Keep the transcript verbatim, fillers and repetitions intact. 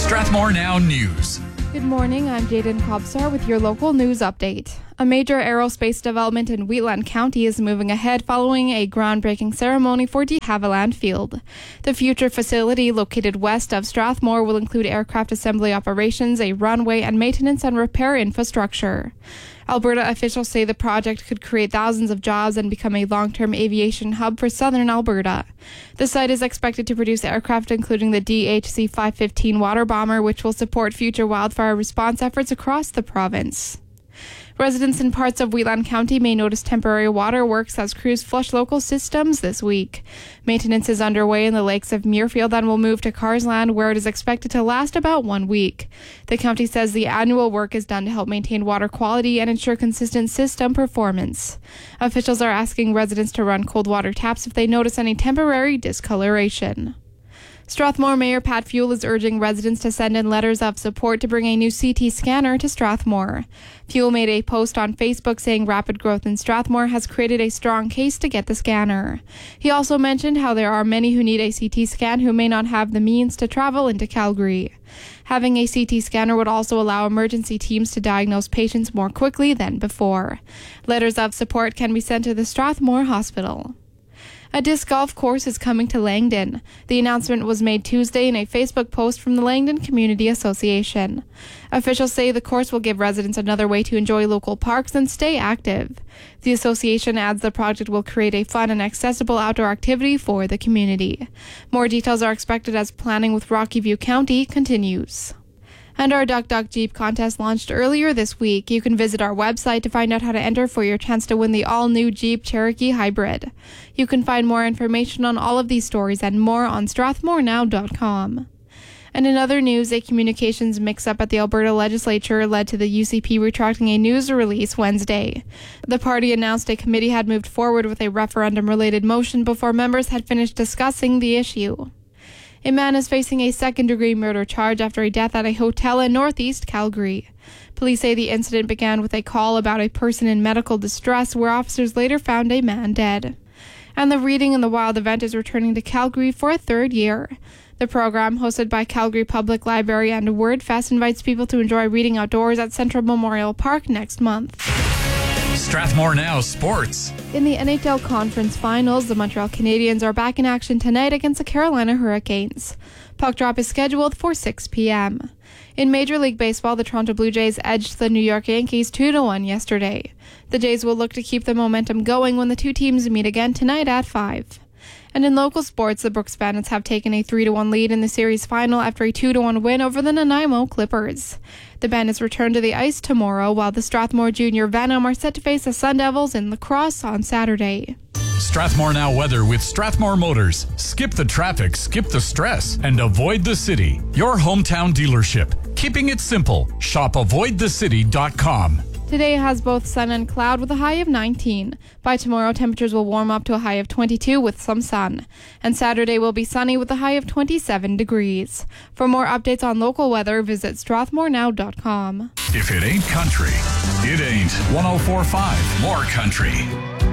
Strathmore Now News. Good morning, I'm Jaden Cobsar with your local news update. A major aerospace development in Wheatland County is moving ahead following a groundbreaking ceremony for de Havilland Field. The future facility, located west of Strathmore, will include aircraft assembly operations, a runway, and maintenance and repair infrastructure. Alberta officials say the project could create thousands of jobs and become a long-term aviation hub for southern Alberta. The site is expected to produce aircraft including the D H C five fifteen water bomber, which will support future wildfire response efforts across the province. Residents in parts of Wheatland County may notice temporary waterworks as crews flush local systems this week. Maintenance is underway in the lakes of Muirfield and will move to Carsland, where it is expected to last about one week. The county says the annual work is done to help maintain water quality and ensure consistent system performance. Officials are asking residents to run cold water taps if they notice any temporary discoloration. Strathmore Mayor Pat Fuel is urging residents to send in letters of support to bring a new C T scanner to Strathmore. Fuel made a post on Facebook saying rapid growth in Strathmore has created a strong case to get the scanner. He also mentioned how there are many who need a C T scan who may not have the means to travel into Calgary. Having a C T scanner would also allow emergency teams to diagnose patients more quickly than before. Letters of support can be sent to the Strathmore Hospital. A disc golf course is coming to Langdon. The announcement was made Tuesday in a Facebook post from the Langdon Community Association. Officials say the course will give residents another way to enjoy local parks and stay active. The association adds the project will create a fun and accessible outdoor activity for the community. More details are expected as planning with Rocky View County continues. And our Duck Duck Jeep contest launched earlier this week. You can visit our website to find out how to enter for your chance to win the all-new Jeep Cherokee Hybrid. You can find more information on all of these stories and more on strathmore now dot com. And in other news, a communications mix-up at the Alberta Legislature led to the U C P retracting a news release Wednesday. The party announced a committee had moved forward with a referendum-related motion before members had finished discussing the issue. A man is facing a second-degree murder charge after a death at a hotel in northeast Calgary. Police say the incident began with a call about a person in medical distress, where officers later found a man dead. And the Reading in the Wild event is returning to Calgary for a third year. The program, hosted by Calgary Public Library and WordFest, invites people to enjoy reading outdoors at Central Memorial Park next month. Strathmore Now Sports. In the N H L Conference Finals, the Montreal Canadiens are back in action tonight against the Carolina Hurricanes. Puck drop is scheduled for six p.m. In Major League Baseball, the Toronto Blue Jays edged the New York Yankees two to one yesterday. The Jays will look to keep the momentum going when the two teams meet again tonight at five. And in local sports, the Brooks Bandits have taken a three to one lead in the series final after a two to one win over the Nanaimo Clippers. The Bandits return to the ice tomorrow, while the Strathmore Junior Venom are set to face the Sun Devils in lacrosse on Saturday. Strathmore Now weather with Strathmore Motors. Skip the traffic, skip the stress, and avoid the city. Your hometown dealership. Keeping it simple. Shop avoid the city dot com. Today has both sun and cloud with a high of nineteen. By tomorrow, temperatures will warm up to a high of twenty-two with some sun. And Saturday will be sunny with a high of twenty-seven degrees. For more updates on local weather, visit strathmore now dot com. If it ain't country, it ain't one oh four point five More Country.